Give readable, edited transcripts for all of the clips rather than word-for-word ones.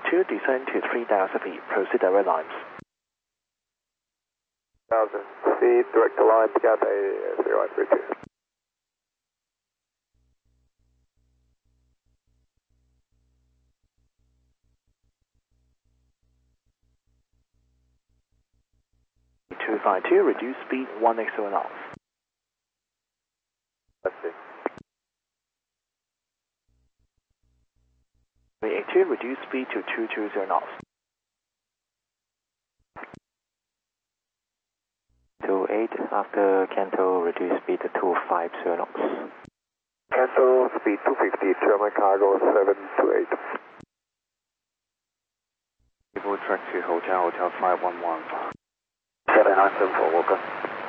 252, descend to 3,000 feet, proceed direct lines. 1,000 feet, direct line, Cathay 3132. .252, reduce speed 1 XO knots. Let's see. 382, reduce speed to 220 knots. 28, after Canto, reduce speed to 250 knots. Cancel speed 250, German cargo 728. People track to Hotel 511. 7974, Walker.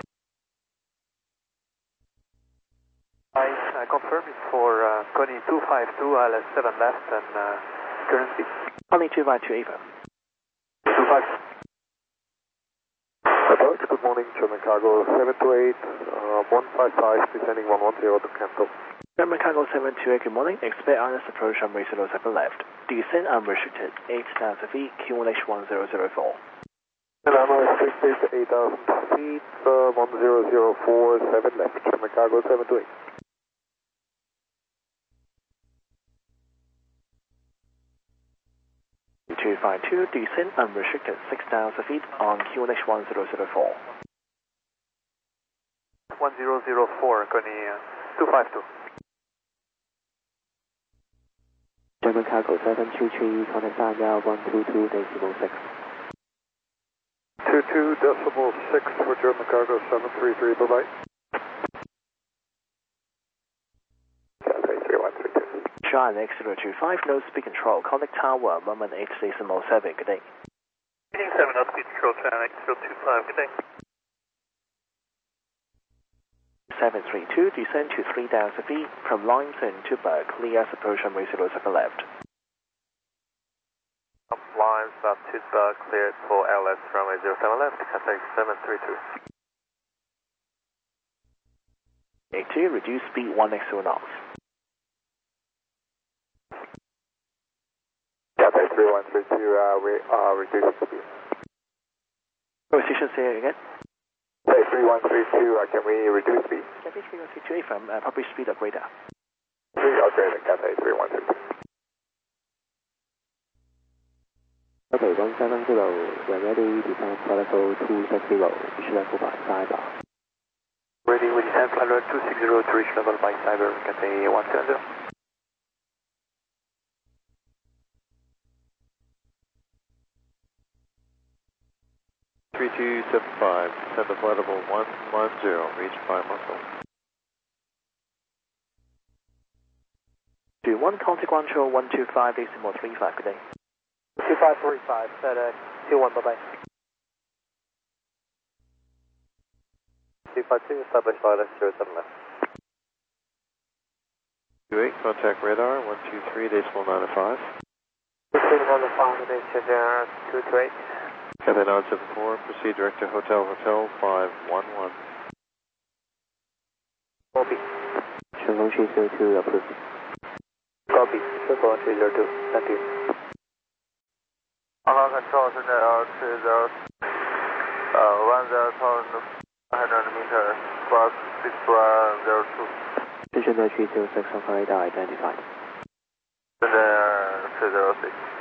I confirm it's for Connie 252, ILS 7 left and current speed. Connie 252, Ava. 25. Approach, good morning, German cargo 728, 155, descending 110 to Cancel. German cargo 728, good morning. Expect ILS approach on runway 07 left. Descend unrestricted, 8,000 feet, Q1H 1004. And I'm restricted 8,000 feet, 10047 left, German cargo 728. .252, descend unrestricted 6,000 feet on Q1H 1004. 1004, Connie 252. German cargo 723, contact Daniel 122.6. 22.6 for German cargo 733, bye-bye. Cathay 3132. China X025, no speed control, contact tower, moment 8.7, good day. Meeting 7, no speed control, China X025, good day. 732, descend to 3,000 feet, from lines into Berkeley as approach on runway 07 left. Lines up to cleared for LS runway 07 left, Cathay 732. 82, reduce speed 1 XO knots. Cathay 3132, we are reducing speed. Precision, say it again. Cathay 3132, can we reduce speed? Cathay 3132, from public speed or greater. 3 or greater, Cathay 3132. Okay, 170, when ready, descend flight level 260, reach level by cyber. Ready with descent flight level 260 to reach level by cyber, Cathay 170. 3275, descend to flight level 110, reach by muscle. 21, contact control 125.35, good day. 2535, set Q1, bye-bye. 252, establish flight level 07 left. 28, contact radar 123.95. 125, good day, Cheddar 228. Cathay 974, proceed direct to Hotel 511. Copy. Shenfeng 302 approved. Copy. Shenfeng 302, thank you. Control,现在30 10,500 meters, cross 6102. Station 306 on radar identified. 现在206